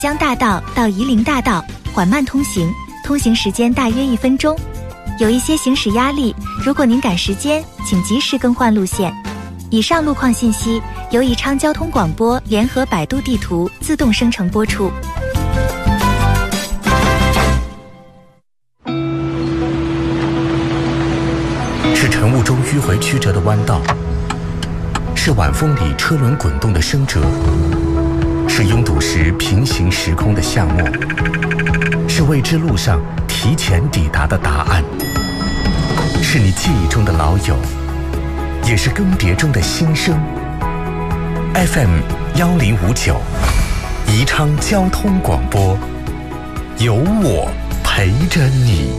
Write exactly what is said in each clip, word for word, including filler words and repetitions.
江大道到夷陵大道缓慢通行，通行时间大约一分钟，有一些行驶压力，如果您赶时间，请及时更换路线。以上路况信息由宜昌交通广播联合百度地图自动生成播出。 是晨雾中迂回曲折的弯道，是晚风里车轮滚动的声折，是拥堵时平行时空的夏末，是未知路上提前抵达的答案，是你记忆中的老友，也是更迭中的新生。 F M 幺零五九，宜昌交通广播，有我陪着你。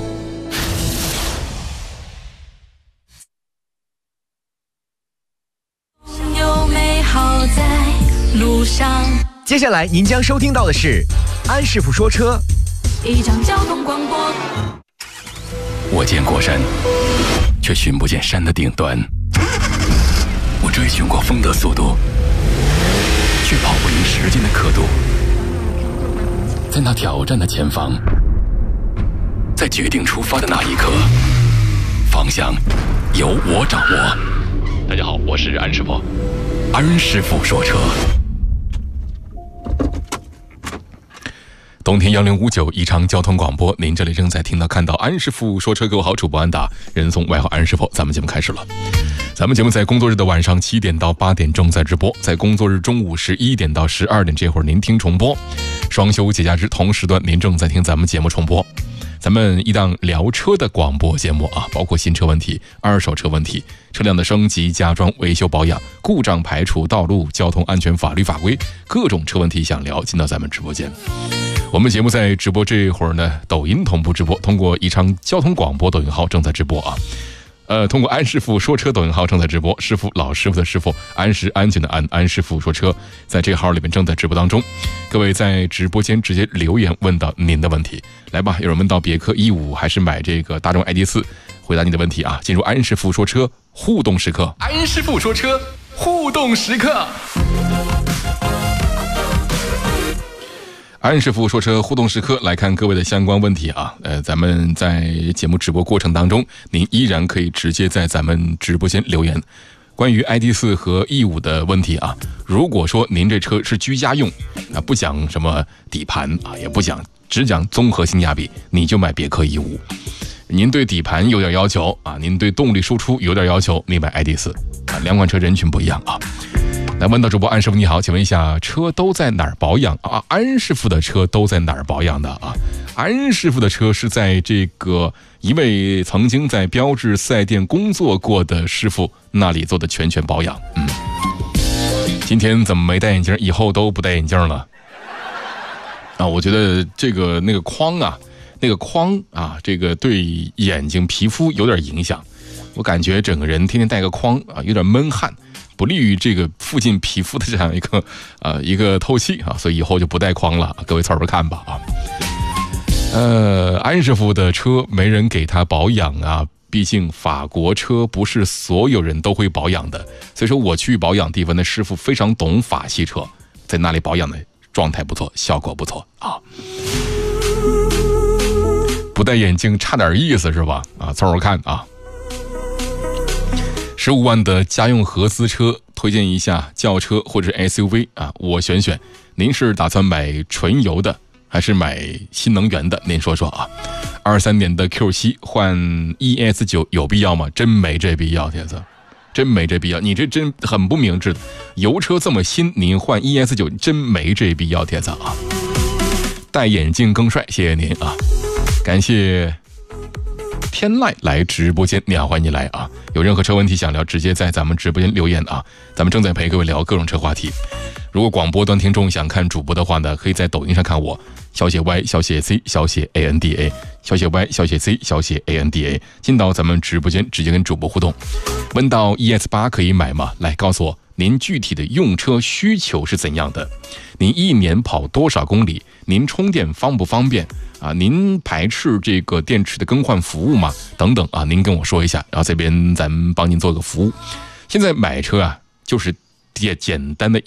有美好在路上。 接下来您将收听到的是安师傅说车。 一张交通广播。 我见过山，却寻不见山的顶端。我追寻过风的速度，却跑不赢时间的刻度。在那挑战的前方，在决定出发的那一刻，方向由我掌握。大家好，我是安师傅。安师傅说车。冬天幺零五九宜昌交通广播，您这里正在听到看到安师傅说车，各位好，主播安达，人送外号安师傅。咱们节目开始了。咱们节目在工作日的晚上七点到八点正在直播，在工作日中午十一点到十二点这会儿您听重播，双休节假日同时段您正在听咱们节目重播。咱们一档聊车的广播节目啊，包括新车问题、二手车问题、车辆的升级、加装、维修保养、故障排除、道路交通安全法律法规，各种车问题想聊，进到咱们直播间。我们节目在直播这会儿呢，抖音同步直播，通过宜昌交通广播抖音号正在直播啊。呃，通过安师傅说车抖音号正在直播，师傅老师傅的师傅，安是安全的安，安师傅说车，在这个号里面正在直播当中。各位在直播间直接留言问到您的问题，来吧。有人问到别克 E 五 还是买这个大众 I D 四，回答你的问题啊。进入安师傅说车互动时刻，安师傅说车互动时刻。安师傅说车互动时刻，来看各位的相关问题啊。呃，咱们在节目直播过程当中，您依然可以直接在咱们直播间留言。关于 I D 四 和 E 五 的问题啊，如果说您这车是居家用啊，不讲什么底盘啊，也不讲，只讲综合性价比，你就买别克 E 五。您对底盘有点要求啊，您对动力输出有点要求，你买 I D 四 啊，两款车人群不一样啊。来问到主播安师傅你好，请问一下，车都在哪儿保养啊？安师傅的车都在哪儿保养的啊？安师傅的车是在这个一位曾经在标致四 S 店工作过的师傅那里做的全权保养。嗯，今天怎么没戴眼镜？以后都不戴眼镜了啊？我觉得这个那个框啊，那个框啊，这个对眼睛皮肤有点影响。我感觉整个人天天戴个框啊，有点闷汗。不利于这个附近皮肤的这样一个呃一个透气啊，所以以后就不带框了，各位凑合看吧啊。呃，安师傅的车没人给他保养啊，毕竟法国车不是所有人都会保养的，所以说我去保养地方的师傅非常懂法系车，在那里保养的状态不错，效果不错啊。不戴眼镜差点意思是吧？啊，凑合看啊。十五万的家用合资车，推荐一下轿车或者 S U V 啊，我选选。您是打算买纯油的，还是买新能源的？您说说啊。二三年的 Q 七 换 E S 九 有必要吗？真没这必要，铁子，真没这必要。你这真很不明智，油车这么新，您换 E S 九 真没这必要，铁子啊。戴眼镜更帅，谢谢您啊，感谢。天籁来直播间，你好，欢迎你来啊！有任何车问题想聊，直接在咱们直播间留言啊！咱们正在陪各位聊各种车话题。如果广播端听众想看主播的话呢，可以在抖音上看我，小写 Y 小写 C 小写 A N D A 小写 Y 小写 C 小写 A N D A， 进到咱们直播间直接跟主播互动。问到 E S 八 可以买吗？来告诉我您具体的用车需求是怎样的？您一年跑多少公里？您充电方不方便？啊，您排斥这个电池的更换服务吗？等等啊，您跟我说一下，然后这边咱们帮您做个服务。现在买车啊，就是简简单的